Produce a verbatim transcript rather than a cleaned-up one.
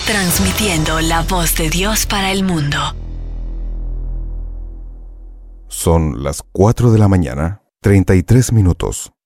Transmitiendo la voz de Dios para el mundo. Son las cuatro de la mañana, treinta y tres minutos.